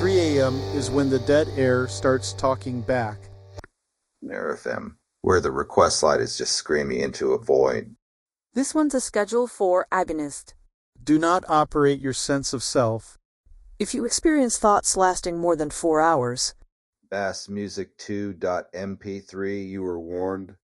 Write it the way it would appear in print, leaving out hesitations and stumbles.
3 a.m. is when the dead air starts talking back. Snare FM, where the request slide is just screaming into a void. This one's a Schedule 4 agonist. Do not operate your sense of self. If you experience thoughts lasting more than 4 hours, Bassmusic2.mp3, you were warned.